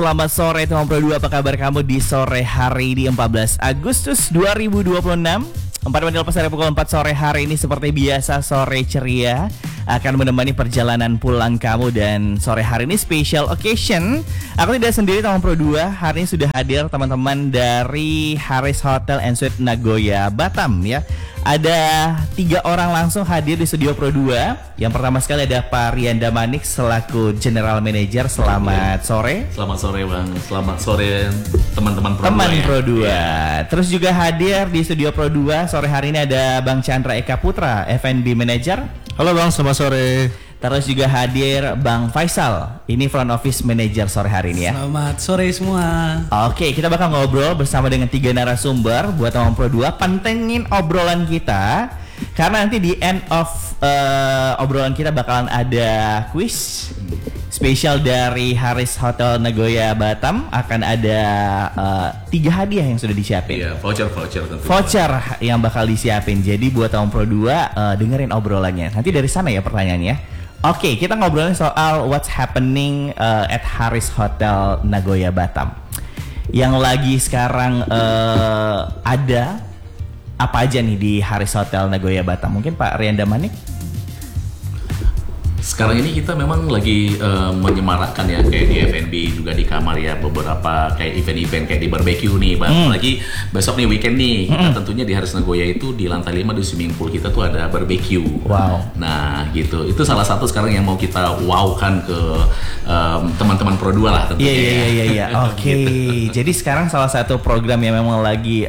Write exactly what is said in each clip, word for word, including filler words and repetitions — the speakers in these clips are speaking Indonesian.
Selamat sore teman Pro dua, apa kabar kamu di sore hari di empat belas Agustus dua ribu dua puluh enam? Empat menit lepas dari pukul empat sore hari ini seperti biasa sore ceria akan menemani perjalanan pulang kamu. Dan sore hari ini special occasion. Aku tidak sendiri teman Pro dua. Hari ini sudah hadir teman-teman dari Haris Hotel and Suite Nagoya Batam ya. Ada tiga orang langsung hadir di studio Pro dua. Yang pertama sekali ada Pak Rianda Manik selaku General Manager. Selamat sore. Selamat sore Bang. Selamat sore teman-teman Pro Teman dua. Teman Pro dua. Ya. Terus juga hadir di studio Pro dua sore hari ini ada Bang Chandra Eka Putra, F and B Manager. Halo Bang, selamat sore. Terus juga hadir Bang Faisal, ini Front Office Manager sore hari ini ya. Selamat sore semua. Oke, kita bakal ngobrol bersama dengan tiga narasumber buat teman Pro dua. Pantengin obrolan kita karena nanti di end of uh, obrolan kita bakalan ada quiz spesial dari Haris Hotel Nagoya Batam. Akan ada uh, tiga hadiah yang sudah disiapin. Iya, voucher-voucher tentunya. Voucher yang bakal disiapin. Jadi buat teman Pro dua uh, dengerin obrolannya. Nanti dari sana ya pertanyaannya. Oke, kita ngobrolin soal what's happening uh, at Haris Hotel Nagoya Batam. Yang lagi sekarang uh, ada apa aja nih di Haris Hotel Nagoya Batam? Mungkin Pak Rianda Manik? Sekarang ini kita memang lagi uh, menyemarakkan ya kayak di F and B juga di kamar ya, beberapa kayak event-event kayak di barbecue nih Bang. Hmm. Lagi besok nih weekend nih, kita hmm. tentunya di Haris Nagoya itu di lantai lima di swimming pool kita tuh ada barbecue. Wow. Nah gitu, itu salah satu sekarang yang mau kita wowkan ke um, teman-teman Pro dua lah tentunya. Iya iya iya iya. Oke. Jadi sekarang salah satu program yang memang lagi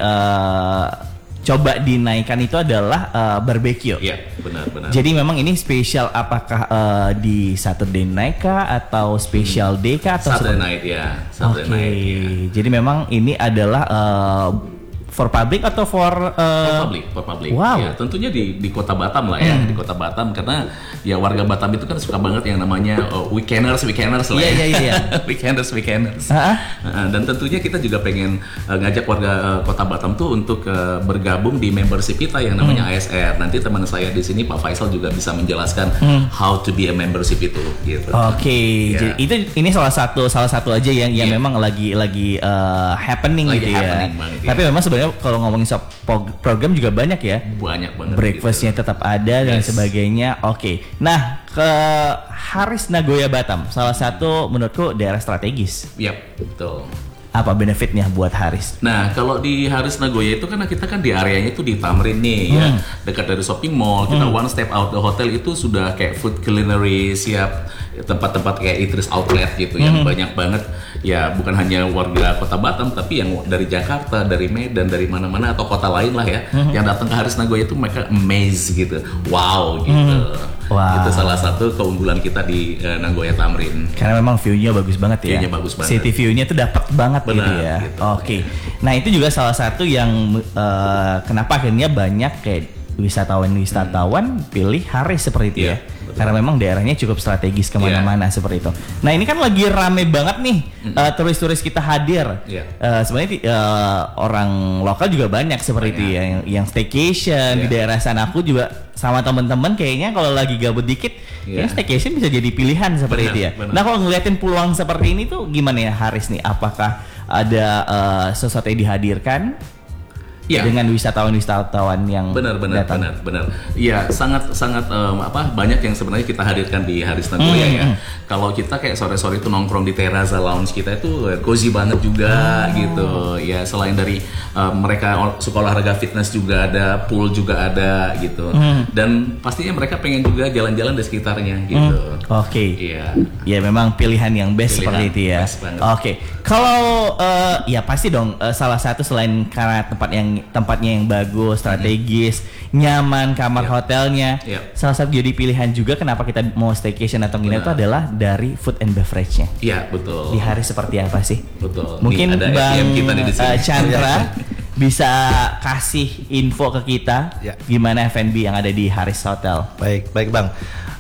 uh, coba dinaikkan itu adalah uh, barbecue. Iya, benar-benar. Jadi memang ini spesial apakah uh, di Saturday night kah atau special day kah atau Saturday night ya. Saturday okay. night. Ya. Jadi memang ini adalah uh, for public atau for uh, for public, for public. Wow. Ya, tentunya di di Kota Batam lah ya, hmm. di Kota Batam karena ya warga Batam itu kan suka banget yang namanya oh, weekenders, weekenders lah. Iya iya iya. weekenders, weekenders. Uh-huh. Uh, dan tentunya kita juga pengen uh, ngajak warga uh, Kota Batam tuh untuk uh, bergabung di membership kita yang namanya hmm. A S R. Nanti teman saya di sini Pak Faisal juga bisa menjelaskan hmm. how to be a membership itu gitu. Oke. Okay. Yeah. Jadi itu ini salah satu salah satu aja yang yang yeah. memang lagi lagi uh, happening lagi gitu happening ya. Banget, Tapi ya. memang sebenarnya kalau ngomongin soal program juga banyak ya. Banyak banget. Breakfastnya gitu. Tetap ada yes. dan sebagainya. Oke. Okay. Nah, ke Haris Nagoya Batam, salah satu menurutku daerah strategis. Yap, betul. Apa benefitnya buat Haris? Nah, kalau di Haris Nagoya itu kan kita kan di areanya itu di Tamrin nih hmm. ya, dekat dari shopping mall. Kita hmm. one step out the hotel itu sudah kayak food culinary, siap tempat-tempat kayak eateries outlet gitu hmm. yang banyak banget. Ya, bukan hanya warga Kota Batam tapi yang dari Jakarta, dari Medan, dari mana-mana atau kota lain lah ya, hmm. yang datang ke Haris Nagoya itu mereka amazed gitu. Wow gitu. Hmm. Wow. Itu salah satu keunggulan kita di uh, Nagoya Tamrin. Karena memang view-nya bagus banget ya. View-nya bagus banget. City view-nya tuh dapat banget. Benar, gitu ya. Gitu, Oke. Okay. Nah, itu juga salah satu yang uh, kenapa akhirnya banyak kayak wisatawan-wisatawan hmm. pilih Haris seperti itu yeah, ya. Betul. Karena memang daerahnya cukup strategis kemana-mana yeah. seperti itu. Nah, ini kan lagi rame banget nih hmm. uh, turis-turis kita hadir. Yeah. Uh, sebenarnya uh, orang lokal juga banyak seperti banyak. itu ya, yang, yang staycation yeah. di daerah sana. Aku juga sama teman-teman kayaknya kalau lagi gabut dikit, yeah. kayaknya staycation bisa jadi pilihan seperti benar, itu ya. Benar. Nah, kalau ngeliatin peluang seperti ini tuh gimana ya Haris nih? Apakah ada uh, sesuatu yang dihadirkan? Ya. Dengan wisatawan-wisatawan yang benar benar datang. benar benar ya sangat sangat um, apa banyak yang sebenarnya kita hadirkan di Haris Nagoya mm, ya mm. Kalau kita kayak sore-sore itu nongkrong di Terraza Lounge kita itu cozy banget juga oh. gitu ya. Selain dari um, mereka suka olahraga fitness juga ada, pool juga ada gitu mm. dan pastinya mereka pengen juga jalan-jalan di sekitarnya gitu. mm. Oke okay. Iya ya memang pilihan yang best pilihan seperti itu ya. Oke okay. Kalau uh, ya pasti dong uh, salah satu selain karena tempat yang tempatnya yang bagus, strategis, mm-hmm. nyaman, kamar yep. hotelnya. Yep. Salah satu jadi pilihan juga kenapa kita mau staycation atau nginep itu adalah dari food and beverage-nya. Iya, betul. Di hari seperti apa sih? Betul. Mungkin ada Bang kita di uh, Chandra bisa kasih info ke kita ya. Gimana F and B yang ada di Haris Hotel. Baik, baik Bang.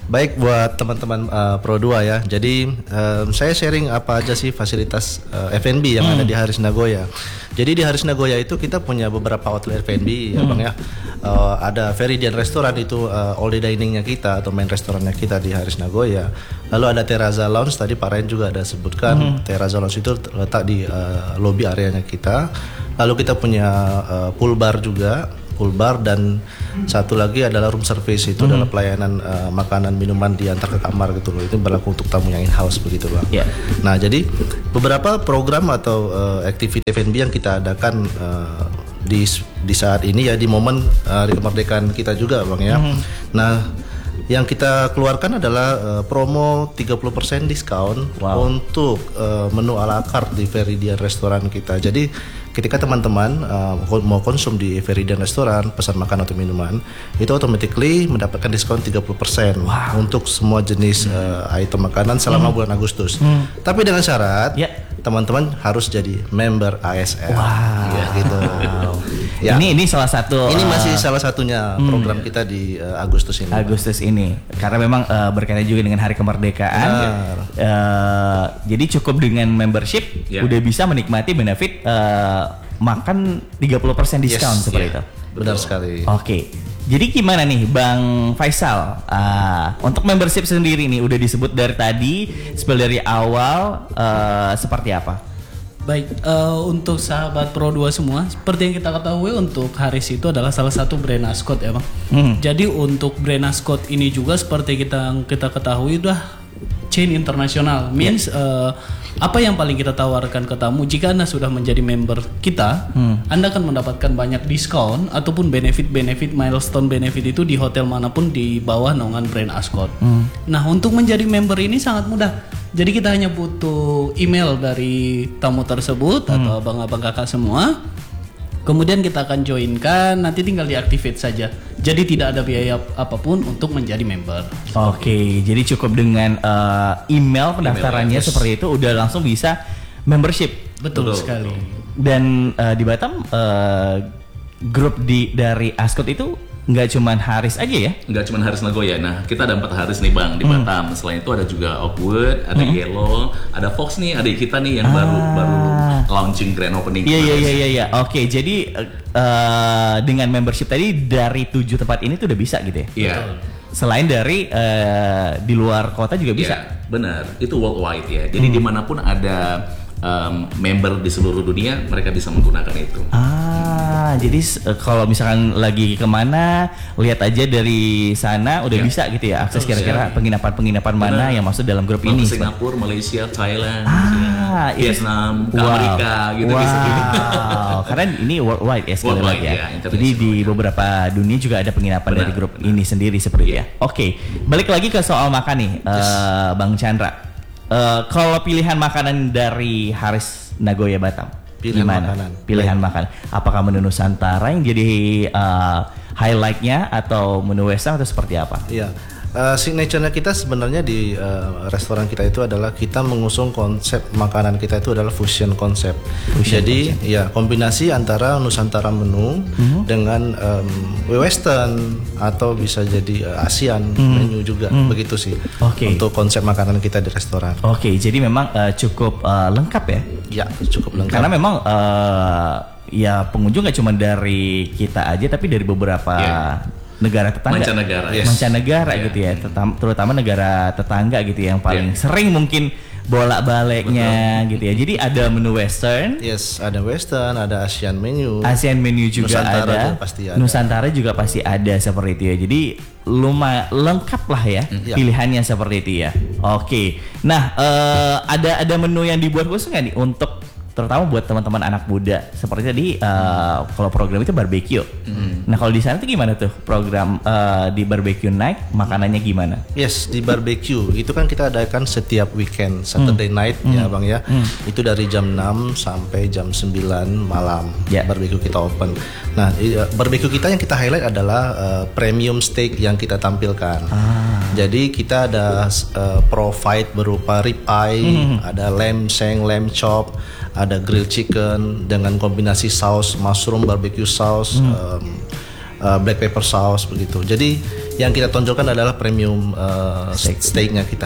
Baik buat teman-teman uh, Pro dua ya. Jadi um, saya sharing apa aja sih fasilitas uh, F and B yang hmm. ada di Haris Nagoya. Jadi di Haris Nagoya itu kita punya beberapa outlet F and B ya hmm. Bang ya. Uh, ada Veridian Restoran itu uh, all day diningnya kita atau main restorannya kita di Haris Nagoya. Lalu ada Terrazza Lounge, tadi Pak Ryan juga ada sebutkan. hmm. Terrazza Lounge itu terletak di uh, lobby areanya kita. Lalu kita punya uh, pool bar juga, pool bar, dan satu lagi adalah room service, itu hmm. adalah pelayanan uh, makanan minuman diantar ke kamar gitu loh. Itu berlaku untuk tamu yang in house begitu Bang. Yeah. Nah jadi beberapa program atau uh, activity F and B yang kita adakan uh, di di saat ini ya, di momen uh, hari kemerdekaan kita juga Bang ya. Hmm. Nah yang kita keluarkan adalah uh, promo tiga puluh persen diskon wow. untuk uh, menu ala carte di Veridian Restoran kita. Jadi ketika teman-teman uh, mau konsum di Veridian Restoran, pesan makan atau minuman, itu automatically mendapatkan diskon tiga puluh persen wow. untuk semua jenis hmm. uh, item makanan selama hmm. bulan Agustus. Hmm. Tapi dengan syarat yeah. teman-teman harus jadi member A S L. Wow. Ya, gitu. Wow. Ya. Ini ini salah satu. Ini masih uh, salah satunya program hmm. kita di uh, Agustus ini. Agustus Bang. ini, karena memang uh, berkaitan juga dengan Hari Kemerdekaan. Uh, jadi cukup dengan membership yeah. udah bisa menikmati benefit uh, makan tiga puluh persen diskon yes. seperti yeah. itu. Benar sekali. Oke. Okay. Jadi gimana nih Bang Faisal, uh, untuk membership sendiri nih udah disebut dari tadi, spill dari awal, uh, seperti apa? Baik, uh, untuk sahabat Pro dua semua, seperti yang kita ketahui untuk Haris itu adalah salah satu brand Ascot ya Bang. Hmm. Jadi untuk brand Ascot ini juga seperti kita kita ketahui udah chain internasional, means yeah. uh, apa yang paling kita tawarkan ke tamu, jika Anda sudah menjadi member kita, hmm. Anda akan mendapatkan banyak diskon ataupun benefit-benefit, milestone benefit itu di hotel manapun di bawah naungan brand Ascot. Hmm. Nah, untuk menjadi member ini sangat mudah. Jadi kita hanya butuh email dari tamu tersebut hmm. atau abang-abang kakak semua. Kemudian kita akan joinkan, nanti tinggal diaktifkan saja. Jadi tidak ada biaya apapun untuk menjadi member. Oke, jadi cukup dengan uh, email pendaftarannya email, yes. seperti itu udah langsung bisa membership. Betul, Betul. sekali. Dan uh, di Batam uh, grup di dari Ascot itu nggak cuman Haris aja ya? Nggak cuman Haris Nagoya. Nah, kita ada empat Haris nih Bang di hmm. Batam. Selain itu ada juga Oakwood, ada hmm. Yellow, ada Fox nih, adik kita nih yang ah. baru baru launching grand opening. Iya iya iya iya. Oke, jadi uh, dengan membership tadi dari tujuh tempat ini tuh udah bisa gitu ya? Iya. Yeah. Selain dari uh, di luar kota juga bisa? Yeah, benar. Itu worldwide ya. Jadi hmm. dimanapun ada Um, member di seluruh dunia, mereka bisa menggunakan itu. Ah, jadi uh, kalau misalkan lagi kemana, lihat aja dari sana udah ya. bisa gitu ya, akses kira-kira penginapan-penginapan mana yang masuk dalam grup Mau ini. Singapura, Malaysia, Thailand, ah, ya, Vietnam, ke wow. Amerika gitu. Wow. Bisa gitu. Karena ini worldwide ya sekali lagi ya. ya Jadi di ya. beberapa dunia juga ada penginapan benar, dari grup benar. ini sendiri seperti ya. ya. Oke, balik lagi ke soal makan nih, yes. uh, Bang Chandra. Uh, kalau pilihan makanan dari Haris Nagoya Batam, pilihan gimana? makanan. Pilihan Baik. makan. Apakah menu Nusantara yang jadi uh, highlightnya atau menu Western atau seperti apa? Iya. Uh, signature-nya kita sebenarnya di uh, restoran kita itu adalah kita mengusung konsep makanan kita itu adalah fusion konsep. Fusion Jadi konsep. ya kombinasi antara Nusantara menu mm-hmm. dengan um, Western atau bisa jadi uh, ASEAN mm-hmm. menu juga mm-hmm. begitu sih. Okay. Untuk konsep makanan kita di restoran. Oke, okay, jadi memang uh, cukup uh, lengkap ya? Ya, cukup lengkap. Karena memang uh, ya pengunjung gak cuma dari kita aja, tapi dari beberapa yeah. negara tetangga, mancanegara, yes. mancanegara yeah. gitu ya, Tetam- terutama negara tetangga gitu ya, yang paling yeah. sering mungkin bolak-baliknya gitu ya. Jadi ada menu Western, yes, ada Western, ada Asian menu, Asian menu juga Nusantara ada, juga pasti ada, Nusantara juga pasti ada seperti itu ya. Jadi lumayan lengkap lah ya mm, pilihannya yeah. seperti itu ya. Oke, nah uh, ada ada menu yang dibuat khusus nggak nih untuk terutama buat teman-teman anak muda seperti tadi uh, kalau program itu barbecue. Mm. Nah kalau di sana tuh gimana tuh program uh, di barbecue night makanannya gimana? Yes, di barbecue itu kan kita adakan setiap weekend Saturday mm. night mm. ya Bang ya. Mm. Itu dari jam enam sampai jam sembilan malam yeah. barbecue kita open. Nah barbecue kita yang kita highlight adalah uh, premium steak yang kita tampilkan. Ah. Jadi kita ada uh, provide berupa rib eye, mm. ada lamb shank, lamb chop, ada grilled chicken dengan kombinasi saus mushroom barbecue sauce, hmm. um, uh, black pepper sauce begitu. Jadi yang kita tonjolkan adalah premium uh, steak. steaknya kita.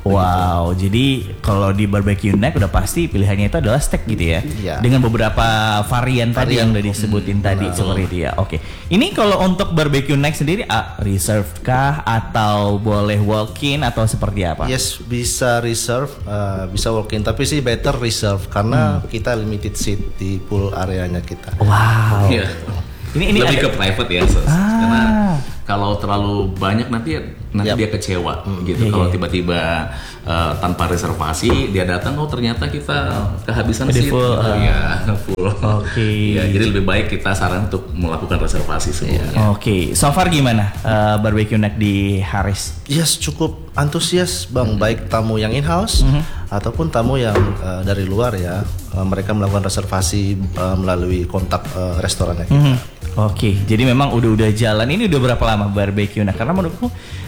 Wow, jadi kalau di barbecue neck udah pasti pilihannya itu adalah steak gitu ya, ya. Dengan beberapa varian, varian tadi yang udah disebutin hmm, tadi benar. Seperti itu ya. Oke, ini kalau untuk barbecue neck sendiri ah, reserved kah atau boleh walk-in atau seperti apa? Yes, bisa reserve, uh, bisa walk-in, tapi sih better reserve karena hmm. kita limited seat di pool areanya kita. Wow. Yeah. Ini ini lebih ada... ke private ya, ah. Karena kalau terlalu banyak nanti nanti yep. dia kecewa hmm. gitu. Yeah, kalau yeah. tiba-tiba uh, tanpa reservasi dia datang, oh ternyata kita kehabisan seat. Full, gitu. uh, ya full. Oke. Okay. Ya, jadi lebih baik kita saran untuk melakukan reservasi sebelumnya. Yeah. Oke. Okay. So far gimana uh, barbecue neck di Haris? Yes, cukup antusias bang, hmm. baik tamu yang in-house hmm. ataupun tamu yang uh, dari luar ya. Uh, mereka melakukan reservasi uh, melalui kontak uh, restorannya kita. Hmm. Oke, okay, jadi memang udah-udah jalan. Ini udah berapa lama barbecue? Nah, karena menurutku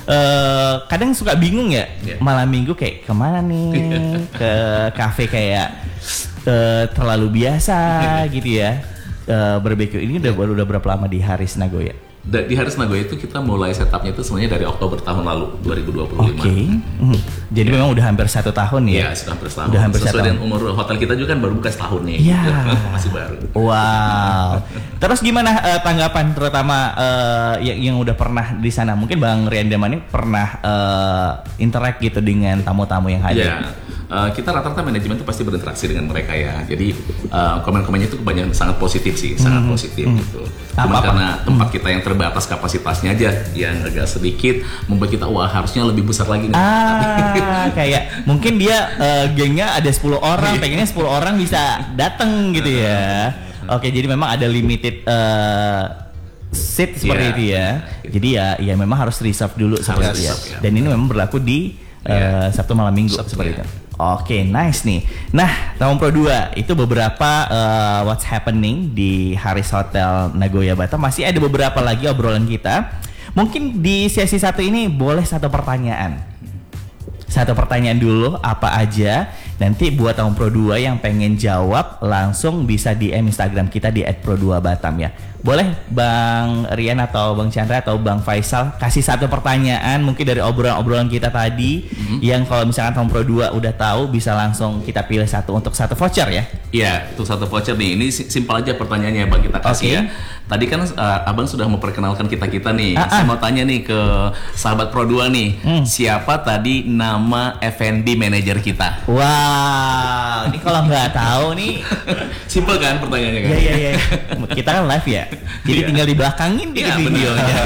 uh, kadang suka bingung ya, yeah. malam minggu kayak kemana nih, ke kafe kayak uh, terlalu biasa gitu ya. Uh, barbecue ini udah baru udah berapa lama di Haris Nagoya? Di Haris Nagoya itu kita mulai setupnya itu sebenarnya dari Oktober tahun lalu dua ribu dua puluh lima. Oke. Okay. Hmm. Jadi yeah. memang udah hampir satu tahun ya? Iya, sudah hampir setahun. Udah hampir Sesuai setahun. dengan umur hotel kita juga kan baru buka setahun nih. Iya. Masih baru. Wow. Terus gimana uh, tanggapan terutama uh, yang, yang udah pernah di sana? Mungkin Bang Rian Damani pernah uh, interact gitu dengan tamu-tamu yang hadir. Iya. Uh, kita rata-rata manajemen itu pasti berinteraksi dengan mereka ya. Jadi uh, komen-komennya itu kebanyakan sangat positif sih, sangat hmm. positif hmm. gitu. Cuma karena tempat hmm. kita yang terbatas kapasitasnya aja yang agak sedikit membuat kita wah harusnya lebih besar lagi nih. Ah, kayak mungkin dia uh, gengnya ada sepuluh orang, pengennya sepuluh orang bisa datang gitu ya. Oke, jadi memang ada limited uh, seat seperti yeah. itu ya. Jadi ya ya memang harus reserve dulu seperti ya. ya. Dan ini memang berlaku di uh, yeah. Sabtu malam Minggu Sabtu, seperti ya. itu. Oke, okay, nice nih. Nah, Tahun Pro dua itu beberapa uh, what's happening di Haris Hotel Nagoya Batam. Masih ada beberapa lagi obrolan kita. Mungkin di sesi satu ini boleh satu pertanyaan. Satu pertanyaan dulu apa aja. Nanti buat Tahun Pro dua yang pengen jawab langsung bisa D M Instagram kita di et pro dua batam ya. Boleh Bang Rian atau Bang Chandra atau Bang Faisal kasih satu pertanyaan mungkin dari obrolan-obrolan kita tadi mm-hmm. yang kalau misalkan Tahun Pro dua udah tahu bisa langsung kita pilih satu untuk satu voucher ya. Iya, untuk satu voucher nih. Ini simpel aja pertanyaannya Bang kita kasih okay. ya. Tadi kan uh, Abang sudah memperkenalkan kita-kita nih. Ah, Saya ah. mau tanya nih ke sahabat Pro dua nih. Hmm. Siapa tadi nama F and B manager kita? Wow, ini kalau nggak tahu nih. Simpel kan pertanyaannya kan? Iya, iya, iya. Kita kan live ya. Jadi yeah. tinggal dibelakangin di yeah, videonya.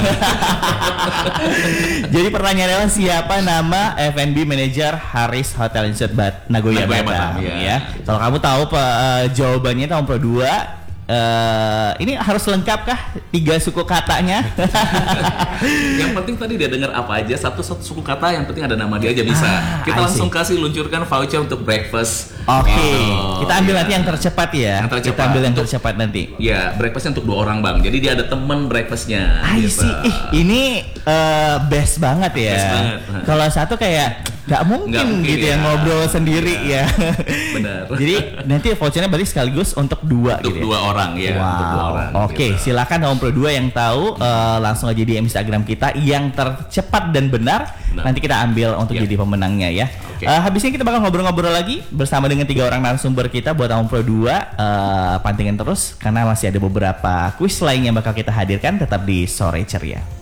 Jadi pertanyaannya adalah siapa nama F and B manager Haris Hotel Resort Bat Nagoya, Nagoya Batam, Batam ya. ya. Kalau kamu tahu uh, jawabannya Tahun Pro dua Uh, ini harus lengkap kah tiga suku katanya? Yang penting tadi dia dengar apa aja satu satu suku kata, yang penting ada nama dia aja bisa. Ah, kita langsung kasih luncurkan voucher untuk breakfast. Oke, okay. oh, kita ambil ya. nanti yang tercepat ya. Yang tercepat. Kita ambil yang untuk, tercepat nanti. Ya, breakfastnya untuk dua orang Bang. Jadi dia ada temen breakfastnya. Gitu. Eh, ini uh, best banget ya. Best banget. Kalau satu kayak nggak mungkin, nggak mungkin gitu ya. yang ngobrol sendiri ya. ya. Benar. Jadi nanti vouchernya berarti sekaligus untuk dua. Untuk gitu dua ya? orang. Ya, wow. Oke, okay, gitu. Silakan Tahun Pro dua yang tahu uh, langsung aja di Instagram kita yang tercepat dan benar. benar. Nanti kita ambil untuk yeah. jadi pemenangnya ya. Okay. Uh, habis ini kita bakal ngobrol-ngobrol lagi bersama dengan tiga orang narasumber kita buat Tahun Pro dua. Uh, pantengin terus karena masih ada beberapa kuis lain yang bakal kita hadirkan. Tetap di Sore Ceria.